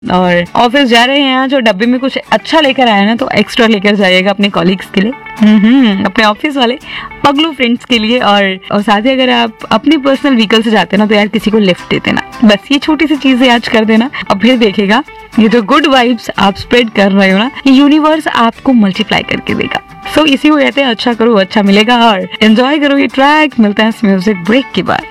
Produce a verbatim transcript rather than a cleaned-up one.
और ऑफिस जा रहे हैं आज और डब्बे में कुछ अच्छा लेकर आए ना तो एक्स्ट्रा लेकर जाइएगा अपने कॉलीग्स के लिए, हम्म अपने ऑफिस वाले पगलू फ्रेंड्स के लिए। और, और साथ ही अगर आप अपनी पर्सनल व्हीकल से जाते हैं ना तो यार किसी को लिफ्ट दे देना। बस ये छोटी सी चीजें आज कर देना और फिर देखेगा ये जो गुड वाइब्स आप स्प्रेड कर रहे हो ना, ये यूनिवर्स आपको मल्टीप्लाई करके देगा। सो so, इसी को कहते हैं अच्छा करो अच्छा मिलेगा। और एंजॉय करो ये ट्रैक। मिलते हैं इस म्यूजिक ब्रेक के बाद।